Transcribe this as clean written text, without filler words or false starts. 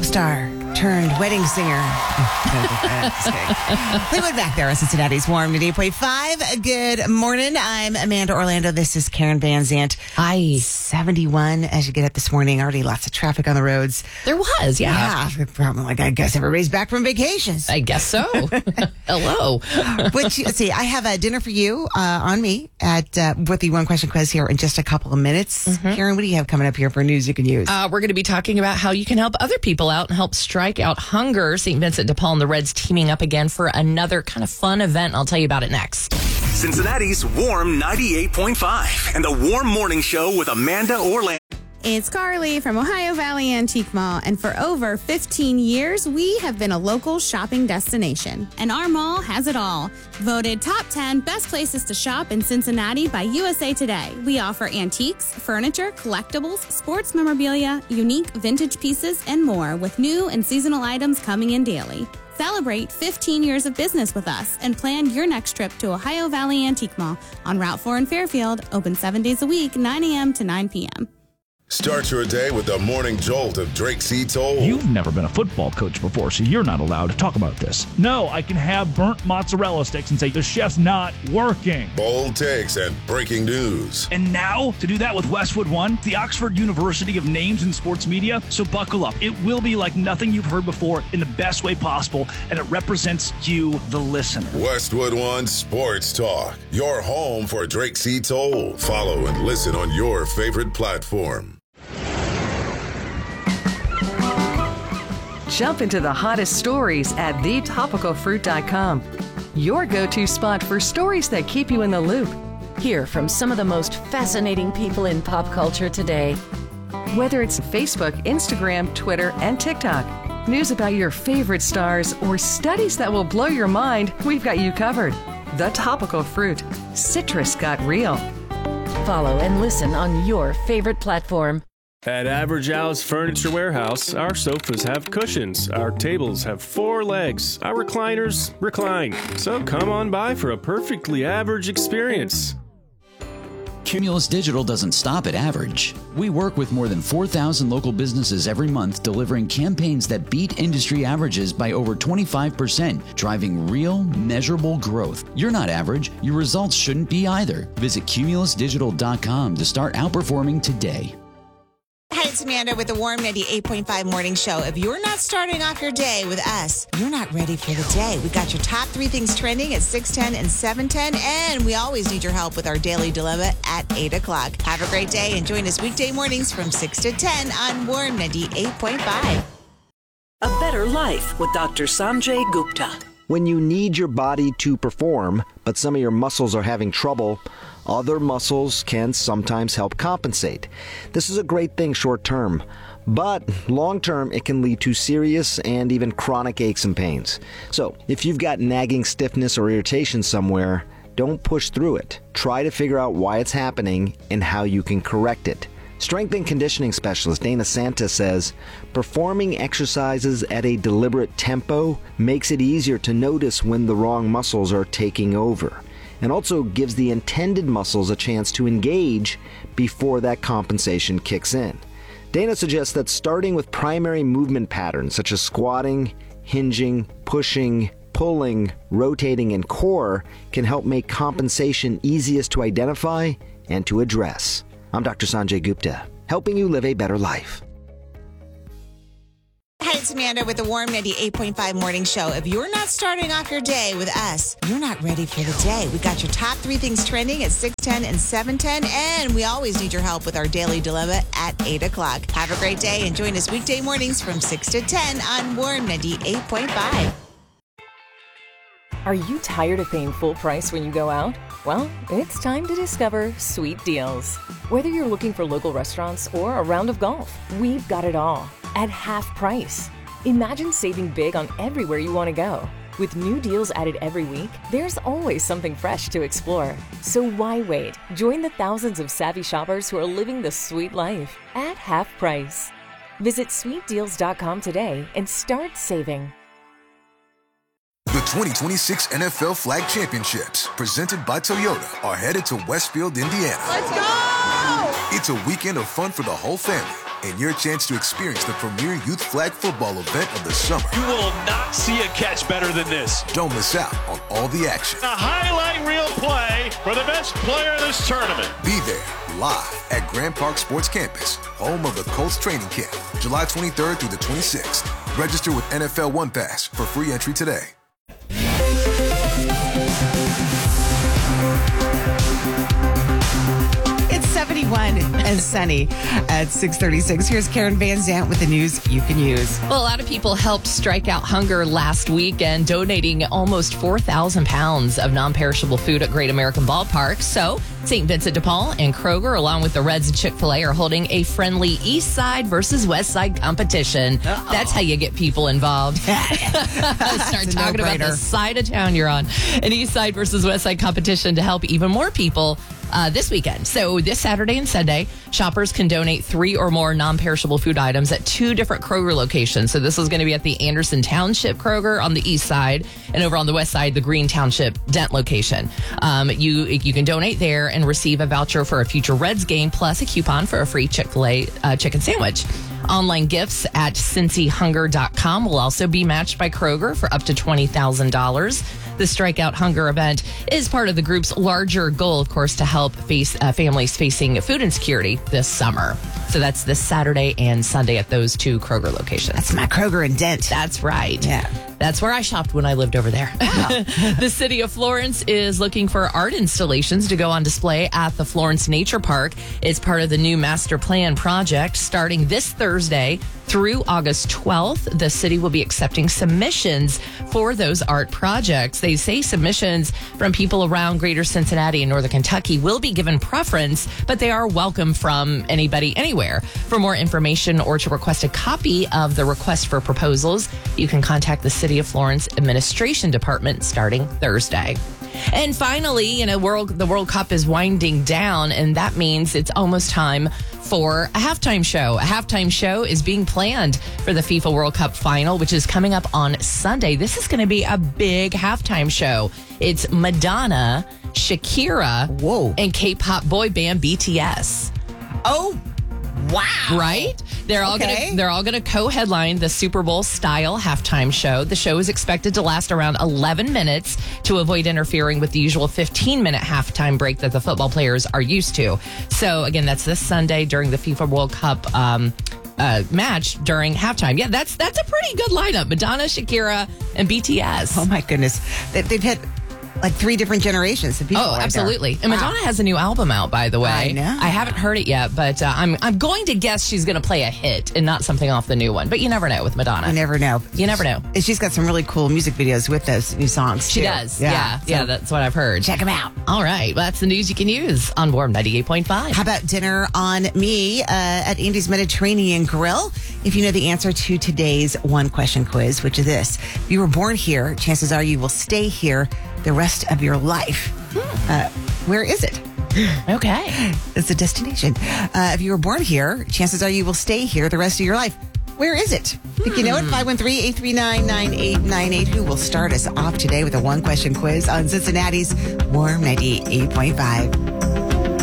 star turned wedding singer. Fleetwood Mac there on Cincinnati's Warm 98.5. Good morning. I'm Amanda Orlando. This is Karen Van Zant. Hi. 71 as you get up this morning. Already lots of traffic on the roads. There was, yeah. Probably like I guess everybody's back from vacations. I guess so. Hello. Let's see. I have a dinner for you on me with the one question quiz here in just a couple of minutes. Mm-hmm. Karen, what do you have coming up here for news you can use? We're going to be talking about how you can help other people out and help strike out hunger. St. Vincent de Paul and the Reds teaming up again for another kind of fun event. I'll tell you about it next. Cincinnati's Warm 98.5 and the Warm Morning Show with Amanda Orlando. It's Carly from Ohio Valley Antique Mall, and for over 15 years, we have been a local shopping destination. And our mall has it all. Voted top 10 best places to shop in Cincinnati by USA Today. We offer antiques, furniture, collectibles, sports memorabilia, unique vintage pieces, and more, with new and seasonal items coming in daily. Celebrate 15 years of business with us and plan your next trip to Ohio Valley Antique Mall on Route 4 in Fairfield, open 7 days a week, 9 a.m. to 9 p.m. Start your day with the morning jolt of Drake C. Toll. You've never been a football coach before, so you're not allowed to talk about this. No, I can have burnt mozzarella sticks and say the chef's not working. Bold takes and breaking news. And now, to do that with Westwood One, the Oxford University of Names in Sports Media. So buckle up. It will be like nothing you've heard before in the best way possible, and it represents you, the listener. Westwood One Sports Talk. Your home for Drake C. Toll. Follow and listen on your favorite platform. Jump into the hottest stories at thetopicalfruit.com. Your go-to spot for stories that keep you in the loop. Hear from some of the most fascinating people in pop culture today. Whether it's Facebook, Instagram, Twitter, and TikTok, news about your favorite stars, or studies that will blow your mind, we've got you covered. The Topical Fruit. Citrus got real. Follow and listen on your favorite platform. At Average Al's Furniture Warehouse, our sofas have cushions, our tables have 4 legs, our recliners recline. So come on by for a perfectly average experience. Cumulus Digital doesn't stop at average. We work with more than 4,000 local businesses every month, delivering campaigns that beat industry averages by over 25%, driving real, measurable growth. You're not average. Your results shouldn't be either. Visit cumulusdigital.com to start outperforming today. Hi, it's Amanda with the Warm 98.5 Morning Show. If you're not starting off your day with us, you're not ready for the day. We got your top 3 things trending at 6:10 and 7:10, and we always need your help with our Daily Dilemma at 8 o'clock. Have a great day and join us weekday mornings from 6 to 10 on Warm 98.5. A Better Life with Dr. Sanjay Gupta. When you need your body to perform, but some of your muscles are having trouble, other muscles can sometimes help compensate. This is a great thing short term, but long term it can lead to serious and even chronic aches and pains. So if you've got nagging stiffness or irritation somewhere, don't push through it. Try to figure out why it's happening and how you can correct it. Strength and conditioning specialist Dana Santa says, performing exercises at a deliberate tempo makes it easier to notice when the wrong muscles are taking over, and also gives the intended muscles a chance to engage before that compensation kicks in. Dana suggests that starting with primary movement patterns such as squatting, hinging, pushing, pulling, rotating, and core can help make compensation easiest to identify and to address. I'm Dr. Sanjay Gupta, helping you live a better life. Hi, it's Amanda with the Warm 98.5 Morning Show. If you're not starting off your day with us, you're not ready for the day. We got your top 3 things trending at 6:10 and 7:10, and we always need your help with our Daily Dilemma at 8 o'clock. Have a great day and join us weekday mornings from 6 to 10 on Warm 98.5. Are you tired of paying full price when you go out? Well, it's time to discover Sweet Deals. Whether you're looking for local restaurants or a round of golf, we've got it all at half price. Imagine saving big on everywhere you want to go. With new deals added every week, there's always something fresh to explore. So why wait? Join the thousands of savvy shoppers who are living the sweet life at half price. Visit sweetdeals.com today and start saving. The 2026 NFL Flag Championships, presented by Toyota, are headed to Westfield, Indiana. Let's go! It's a weekend of fun for the whole family. and your chance to experience the premier youth flag football event of the summer. You will not see a catch better than this. Don't miss out on all the action. A highlight reel play for the best player of this tournament. Be there live at Grand Park Sports Campus, home of the Colts training camp, July 23rd through the 26th. Register with NFL One Pass for free entry today. It's 71 and sunny at 6:36. Here's Karen Van Zant with the news you can use. Well, a lot of people helped strike out hunger last weekend, donating almost 4,000 pounds of non-perishable food at Great American Ballpark. So St. Vincent de Paul and Kroger, along with the Reds and Chick-fil-A, are holding a friendly East Side versus West Side competition. That's how you get people involved. Start talking about the side of town you're on. An East Side versus West Side competition to help even more people this weekend. So this Saturday and Sunday, shoppers can donate 3 or more non-perishable food items at 2 different Kroger locations. So this is going to be at the Anderson Township Kroger on the east side, and over on the west side, the Green Township Dent location. You can donate there and receive a voucher for a future Reds game, plus a coupon for a free Chick-fil-A chicken sandwich. Online gifts at CincyHunger.com will also be matched by Kroger for up to $20,000. The Strikeout Hunger event is part of the group's larger goal, of course, to help families facing food insecurity this summer. So that's this Saturday and Sunday at those 2 Kroger locations. That's my Kroger in Dent. That's right. Yeah. That's where I shopped when I lived over there. Wow. The city of Florence is looking for art installations to go on display at the Florence Nature Park. It's part of the new master plan project. Starting this Thursday through August 12th, the city will be accepting submissions for those art projects. They say submissions from people around greater Cincinnati and northern Kentucky will be given preference, but they are welcome from anybody anywhere. For more information or to request a copy of the request for proposals, you can contact the City of Florence Administration Department starting Thursday. And finally, the World Cup is winding down, and that means it's almost time for a halftime show. A halftime show is being planned for the FIFA World Cup final, which is coming up on Sunday. This is going to be a big halftime show. It's Madonna, Shakira, and K-pop boy band BTS. Oh, wow. Right? They're all going to co-headline the Super Bowl style halftime show. The show is expected to last around 11 minutes to avoid interfering with the usual 15-minute halftime break that the football players are used to. So again, that's this Sunday during the FIFA World Cup match during halftime. Yeah, that's a pretty good lineup. Madonna, Shakira, and BTS. Oh my goodness. They've hit like 3 different generations of people. Oh, absolutely. And Madonna has a new album out, by the way. I know. I haven't heard it yet, but I'm going to guess she's going to play a hit and not something off the new one. But you never know with Madonna. You never know. You never know. And she's got some really cool music videos with those new songs, She too. does. Yeah, that's what I've heard. Check them out. All right. Well, that's the news you can use on Warm 98.5. How about dinner on me at Andy's Mediterranean Grill? If you know the answer to today's one-question quiz, which is this. If you were born here, chances are you will stay here the rest of your life. Where is it? Okay. It's a destination. If you were born here, chances are you will stay here the rest of your life. Where is it? Think you know it? 513-839-9898. Who will start us off today with a one-question quiz on Cincinnati's Warm 98.5?